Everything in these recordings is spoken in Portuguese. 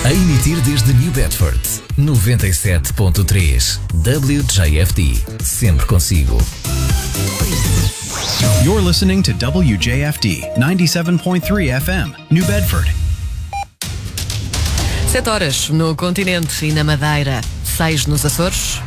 A emitir desde New Bedford, 97.3 WJFD. Sempre consigo. You're listening to WJFD 97.3 FM, New Bedford. 7 horas no continente e na Madeira, 6 nos Açores.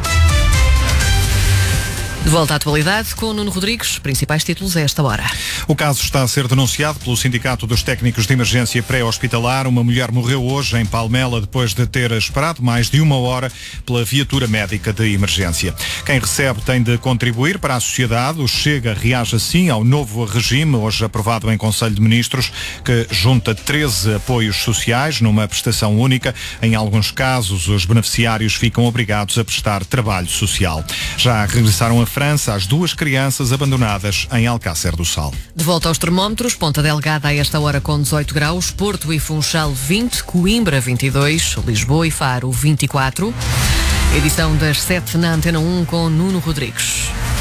De volta à atualidade com Nuno Rodrigues, principais títulos a esta hora. O caso está a ser denunciado pelo Sindicato dos Técnicos de Emergência Pré-Hospitalar. Uma mulher morreu hoje em Palmela depois de ter esperado mais de 1 hora pela viatura médica de emergência. Quem recebe tem de contribuir para a sociedade. O Chega reage assim ao novo regime, hoje aprovado em Conselho de Ministros, que junta 13 apoios sociais numa prestação única. Em alguns casos, os beneficiários ficam obrigados a prestar trabalho social. Já regressaram a França as 2 crianças abandonadas em Alcácer do Sal. De volta aos termómetros, Ponta Delgada a esta hora com 18 graus, Porto e Funchal 20, Coimbra 22, Lisboa e Faro 24. Edição das 7 na Antena 1 com Nuno Rodrigues.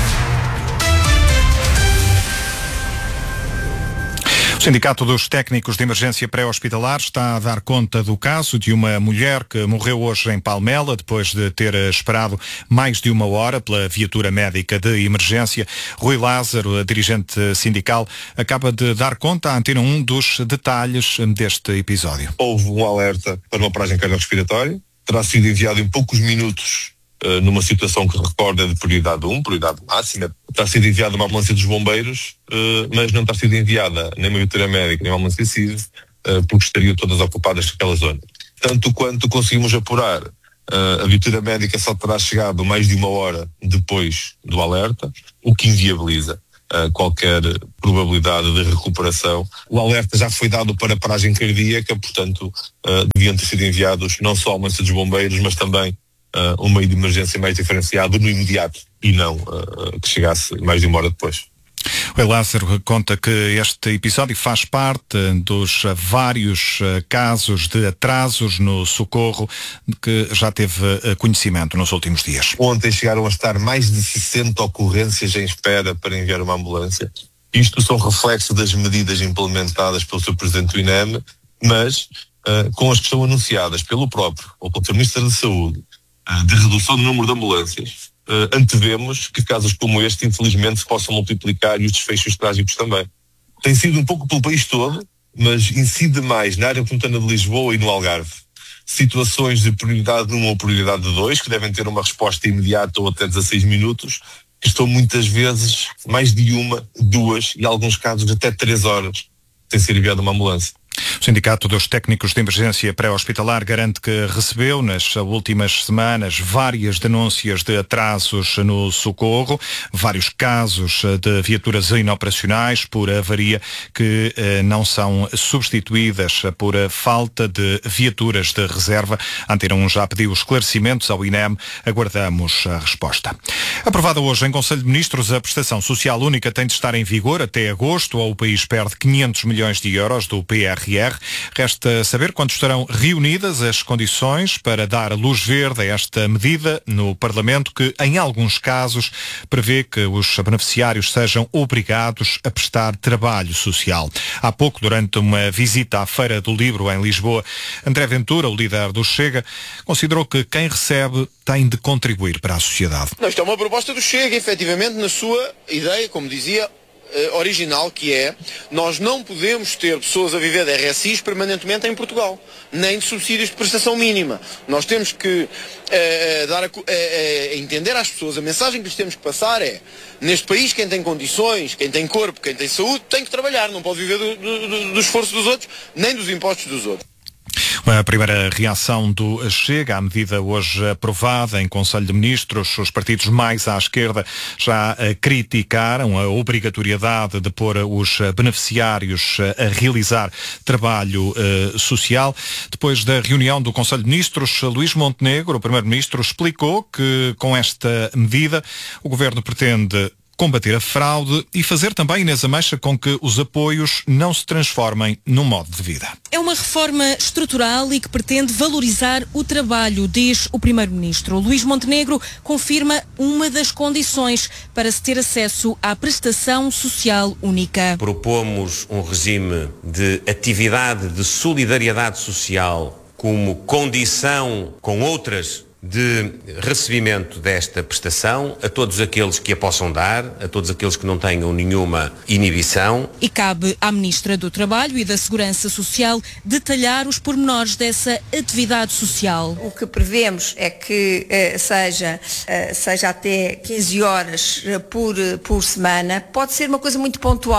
O Sindicato dos Técnicos de Emergência Pré-Hospitalar está a dar conta do caso de uma mulher que morreu hoje em Palmela depois de ter esperado mais de 1 hora pela viatura médica de emergência. Rui Lázaro, dirigente sindical, acaba de dar conta à Antena 1 dos detalhes deste episódio. Houve um alerta para uma paragem cardiorrespiratória, terá sido enviado em poucos minutos numa situação que recorda de prioridade 1, prioridade máxima. Está sido enviada uma ambulância dos bombeiros, mas não está sido enviada nem uma viatura médica, nem uma ambulância CIV, porque estariam todas ocupadas naquela zona. Tanto quanto conseguimos apurar, a viatura médica só terá chegado mais de 1 hora depois do alerta, o que inviabiliza qualquer probabilidade de recuperação. O alerta já foi dado para paragem cardíaca, portanto, deviam ter sido enviados não só a ambulância dos bombeiros, mas também um meio de emergência mais diferenciado no imediato e não que chegasse mais de 1 hora depois. O Lázaro conta que este episódio faz parte dos vários casos de atrasos no socorro que já teve conhecimento nos últimos dias. Ontem chegaram a estar mais de 60 ocorrências em espera para enviar uma ambulância. Isto são reflexo das medidas implementadas pelo Sr. Presidente do INEM, mas com as que são anunciadas pelo próprio ou pelo Sr. Ministro da Saúde, de redução do número de ambulâncias, antevemos que casos como este, infelizmente, se possam multiplicar e os desfechos trágicos também. Tem sido um pouco pelo país todo, mas incide mais na área metropolitana de Lisboa e no Algarve. Situações de prioridade 1 ou prioridade 2, que devem ter uma resposta imediata ou até 16 minutos, que estão muitas vezes mais de 1, 2 e, em alguns casos, até 3 horas sem ser enviada uma ambulância. O Sindicato dos Técnicos de Emergência Pré-Hospitalar garante que recebeu nas últimas semanas várias denúncias de atrasos no socorro, vários casos de viaturas inoperacionais por avaria que não são substituídas por falta de viaturas de reserva. A Antena 1 já pediu esclarecimentos ao INEM, aguardamos a resposta. Aprovada hoje em Conselho de Ministros, a prestação social única tem de estar em vigor até agosto, ou o país perde 500 milhões de euros do PRR. Resta saber quando estarão reunidas as condições para dar luz verde a esta medida no Parlamento, que em alguns casos prevê que os beneficiários sejam obrigados a prestar trabalho social. Há pouco, durante uma visita à Feira do Livro em Lisboa, André Ventura, o líder do Chega, considerou que quem recebe tem de contribuir para a sociedade. Não, isto é uma proposta do Chega, efetivamente, na sua ideia, como dizia, original, que é: nós não podemos ter pessoas a viver de RSIs permanentemente em Portugal, nem de subsídios de prestação mínima. Nós temos que dar a entender às pessoas, a mensagem que lhes temos que passar é: neste país, quem tem condições, quem tem corpo, quem tem saúde, tem que trabalhar, não pode viver do esforço dos outros, nem dos impostos dos outros. A primeira reação do Chega à medida hoje aprovada em Conselho de Ministros. Os partidos mais à esquerda já criticaram a obrigatoriedade de pôr os beneficiários a realizar trabalho social. Depois da reunião do Conselho de Ministros, Luís Montenegro, o Primeiro-Ministro, explicou que com esta medida o Governo pretende combater a fraude e fazer também, Inês Ameixa, com que os apoios não se transformem num modo de vida. É uma reforma estrutural e que pretende valorizar o trabalho, diz o Primeiro-Ministro. Luís Montenegro confirma uma das condições para se ter acesso à prestação social única. Propomos um regime de atividade de solidariedade social como condição com outras de recebimento desta prestação a todos aqueles que a possam dar, a todos aqueles que não tenham nenhuma inibição. E cabe à Ministra do Trabalho e da Segurança Social detalhar os pormenores dessa atividade social. O que prevemos é que seja até 15 horas por semana. Pode ser uma coisa muito pontual.